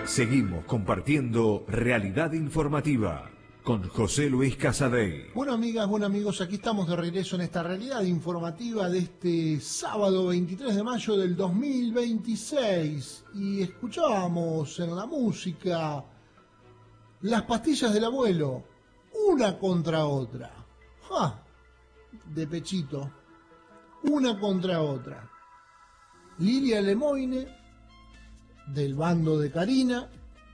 Seguimos compartiendo Realidad Informativa con José Luis Casadei. Bueno, amigas, bueno amigos, aquí estamos de regreso en esta Realidad Informativa de este sábado 23 de mayo del 2026 y escuchábamos en la música Las pastillas del abuelo, una contra otra. ¡Ja! De pechito, una contra otra. Lilia Lemoine, del bando de Karina,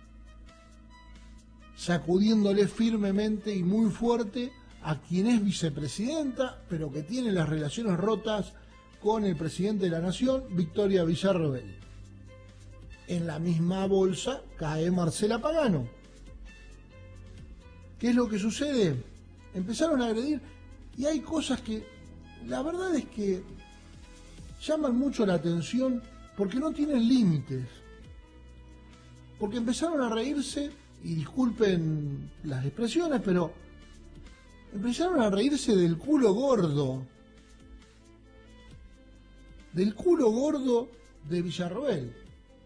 sacudiéndole firmemente y muy fuerte a quien es vicepresidenta, pero que tiene las relaciones rotas con el presidente de la Nación, Victoria Villarroel. En la misma bolsa cae Marcela Pagano. ¿Qué es lo que sucede? Empezaron a agredir y hay cosas que la verdad es que llaman mucho la atención porque no tienen límites. Porque empezaron a reírse, y disculpen las expresiones, pero empezaron a reírse del culo gordo. Del culo gordo de Villarroel.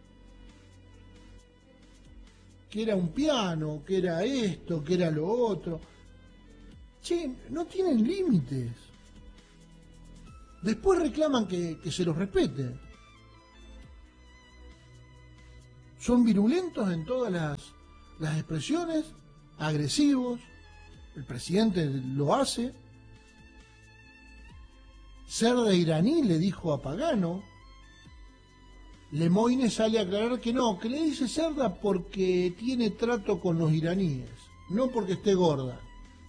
Que era un piano, que era esto, que era lo otro. Che, no tienen límites. Después reclaman que se los respete. Son virulentos en todas las expresiones, agresivos. El presidente lo hace. Cerda iraní le dijo a Pagano. Lemoine sale a aclarar que no, que le dice cerda porque tiene trato con los iraníes, no porque esté gorda.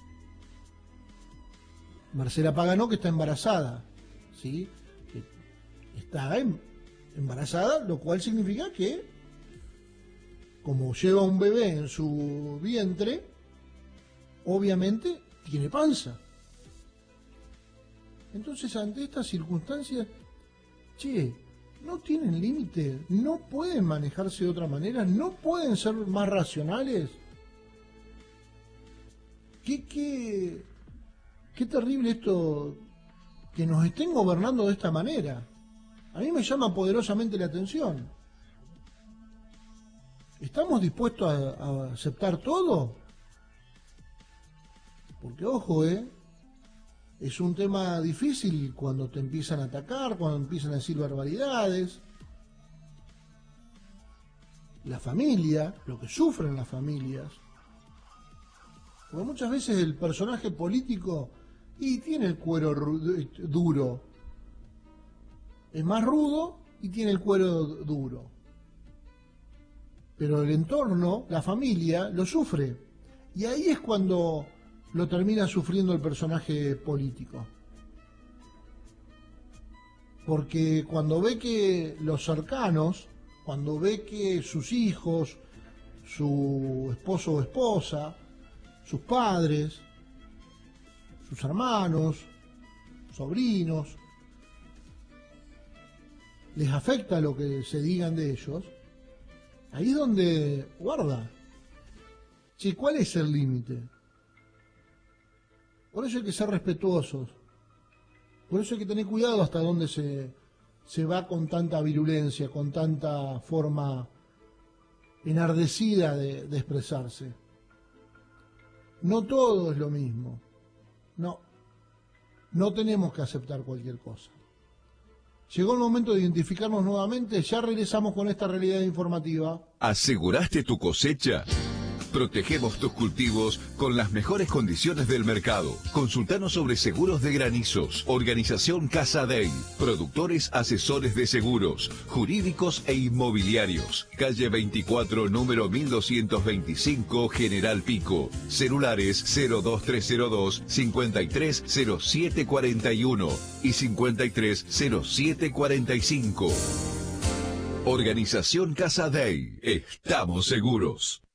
Marcela Pagano que está embarazada, ¿sí? Que está embarazada, lo cual significa que, como lleva un bebé en su vientre, obviamente tiene panza. Entonces, ante estas circunstancias, no tienen límite, no pueden manejarse de otra manera, no pueden ser más racionales. Qué terrible esto, que nos estén gobernando de esta manera. A mí me llama poderosamente la atención. ¿Estamos dispuestos a aceptar todo? Porque ojo, es un tema difícil cuando te empiezan a atacar, cuando empiezan a decir barbaridades. La familia, lo que sufren las familias. Porque muchas veces el personaje político tiene el cuero duro. Es más rudo y tiene el cuero duro. Pero el entorno, la familia, lo sufre. Y ahí es cuando lo termina sufriendo el personaje político. Porque cuando ve que los cercanos, cuando ve que sus hijos, su esposo o esposa, sus padres, sus hermanos, sobrinos, les afecta lo que se digan de ellos, ahí es donde guarda. Che, ¿cuál es el límite? Por eso hay que ser respetuosos. Por eso hay que tener cuidado hasta dónde se va con tanta virulencia, con tanta forma enardecida de expresarse. No todo es lo mismo. No tenemos que aceptar cualquier cosa. Llegó el momento de identificarnos nuevamente. Ya regresamos con esta realidad informativa. ¿Aseguraste tu cosecha? Protegemos tus cultivos con las mejores condiciones del mercado. Consultanos sobre seguros de granizos. Organización Casadei. Productores asesores de seguros, jurídicos e inmobiliarios. Calle 24, número 1225, General Pico. Celulares 02302 530741 y 530745. Organización Casadei. Estamos seguros.